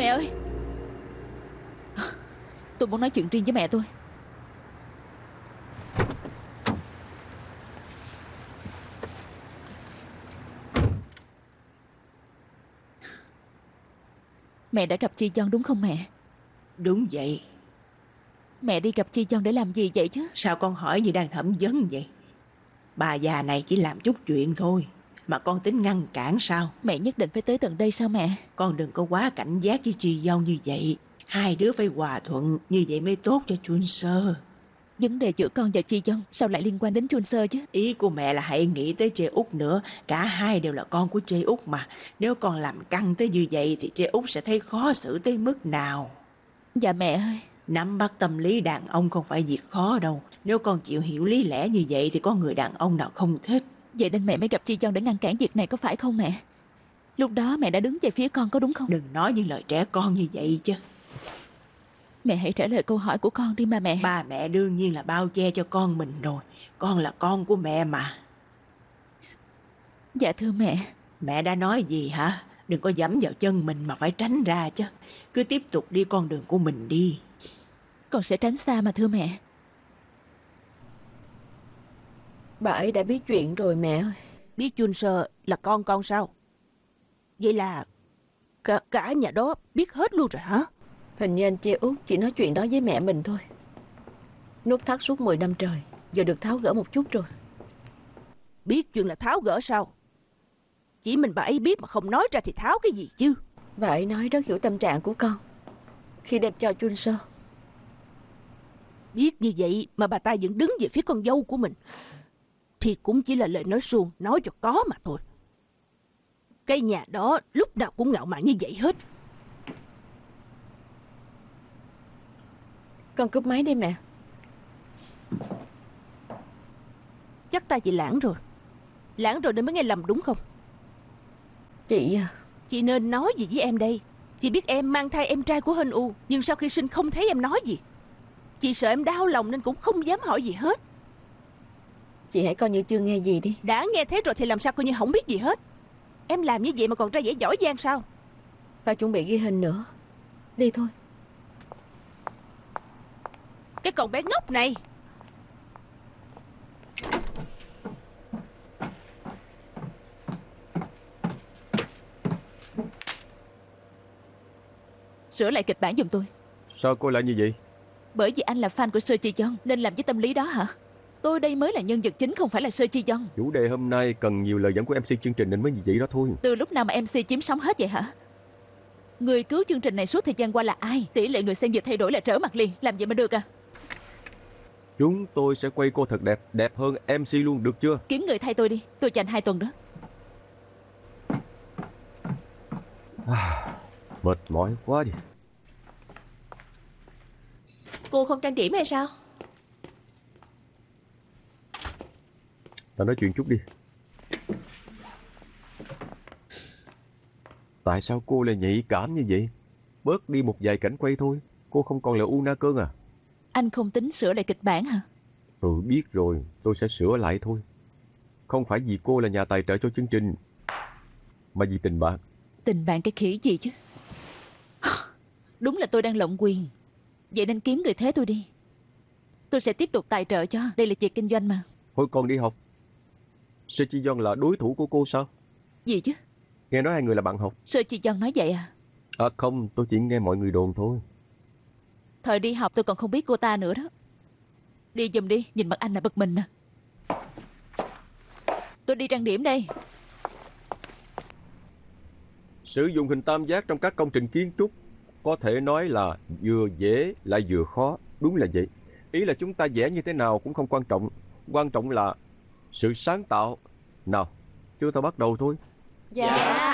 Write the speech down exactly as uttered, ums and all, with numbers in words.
Mẹ ơi, tôi muốn nói chuyện riêng với mẹ tôi. Mẹ đã gặp Chi Dân đúng không mẹ? Đúng vậy. Mẹ đi gặp Chi Dân để làm gì vậy chứ? Sao con hỏi như đang thẩm vấn vậy? Bà già này chỉ làm chút chuyện thôi mà con tính ngăn cản sao? Mẹ nhất định phải tới tận đây sao mẹ? Con đừng có quá cảnh giác với Chi Dâu như vậy. Hai đứa phải hòa thuận, như vậy mới tốt cho Chun Sơ. Vấn đề giữa con và Chi Dân sao lại liên quan đến Chun Sơ chứ? Ý của mẹ là hãy nghĩ tới Chê Út nữa. Cả hai đều là con của Chê Út mà. Nếu con làm căng tới như vậy thì Chê Út sẽ thấy khó xử tới mức nào. Dạ mẹ ơi. Nắm bắt tâm lý đàn ông không phải việc khó đâu. Nếu con chịu hiểu lý lẽ như vậy thì có người đàn ông nào không thích. Vậy nên mẹ mới gặp Chi Dân để ngăn cản việc này có phải không mẹ? Lúc đó mẹ đã đứng về phía con có đúng không? Đừng nói những lời trẻ con như vậy chứ. Mẹ hãy trả lời câu hỏi của con đi mà mẹ. Ba mẹ đương nhiên là bao che cho con mình rồi. Con là con của mẹ mà. Dạ thưa mẹ. Mẹ đã nói gì hả? Đừng có dẫm vào chân mình mà phải tránh ra chứ. Cứ tiếp tục đi con đường của mình đi. Con sẽ tránh xa mà thưa mẹ. Bà ấy đã biết chuyện rồi mẹ ơi. Biết Chun Sơ là con con sao? Vậy là cả, cả nhà đó biết hết luôn rồi hả? Hình như anh Chê Út chỉ nói chuyện đó với mẹ mình thôi. Nút thắt suốt mười năm trời, giờ được tháo gỡ một chút rồi. Biết chuyện là tháo gỡ sao? Chỉ mình bà ấy biết mà không nói ra thì tháo cái gì chứ? Bà ấy nói rất hiểu tâm trạng của con khi đem cho Chun Sơ. Biết như vậy mà bà ta vẫn đứng về phía con dâu của mình thì cũng chỉ là lời nói suông, nói cho có mà thôi. Cái nhà đó lúc nào cũng ngạo mạn như vậy hết. Con cúp máy đi mẹ. Chắc ta chị lãng rồi. Lãng rồi nên mới nghe lầm đúng không? Chị à, Chị nên nói gì với em đây? Chị biết em mang thai em trai của Hân U, nhưng sau khi sinh không thấy em nói gì. Chị sợ em đau lòng nên cũng không dám hỏi gì hết. chị hãy coi như chưa nghe gì đi. Đã nghe thế rồi thì làm sao coi như không biết gì hết. Em làm như vậy mà còn ra vẻ giỏi giang sao? Ba chuẩn bị ghi hình nữa. Đi thôi. Cái con bé ngốc này. Sửa lại kịch bản giùm tôi. Sao cô lại như vậy? Bởi vì anh là fan của Sơ Chi Dân nên làm với tâm lý đó hả? Tôi đây mới là nhân vật chính, không phải là Sơ Chi Dân. Chủ đề hôm nay cần nhiều lời dẫn của em xê chương trình nên mới như vậy đó thôi. Từ lúc nào mà em xê chiếm sóng hết vậy hả? Người cứu chương trình này suốt thời gian qua là ai? Tỷ lệ người xem vừa thay đổi là trở mặt liền. Làm vậy mà được à? Chúng tôi sẽ quay cô thật đẹp, đẹp hơn em xê luôn, được chưa? Kiếm người thay tôi đi, tôi dành hai tuần đó. Mệt mỏi quá đi. Cô không trang điểm hay sao? Ta nói chuyện chút đi. Tại sao cô lại nhạy cảm như vậy? Bớt đi một vài cảnh quay thôi. Cô không còn là U Na Cơn à? Anh không tính sửa lại kịch bản hả? Ừ, biết rồi, tôi sẽ sửa lại thôi. Không phải vì cô là nhà tài trợ cho chương trình, mà vì tình bạn. Tình bạn cái khỉ gì chứ? Đúng là tôi đang lộng quyền. Vậy nên kiếm người thế tôi đi. Tôi sẽ tiếp tục tài trợ cho. Đây là việc kinh doanh mà. Hồi còn đi học, Sơ Chi Dân là đối thủ của cô sao? Gì chứ? Nghe nói hai người là bạn học. Sơ Chi Dân nói vậy à? À không, tôi chỉ nghe mọi người đồn thôi. Thời đi học tôi còn không biết cô ta nữa đó. Đi giùm đi, nhìn mặt anh là bực mình nè. Tôi đi trang điểm đây. Sử dụng hình tam giác trong các công trình kiến trúc có thể nói là vừa dễ lại vừa khó. Đúng là vậy. Ý là chúng ta vẽ như thế nào cũng không quan trọng. Quan trọng là sự sáng tạo. Nào, chúng ta bắt đầu thôi. Dạ.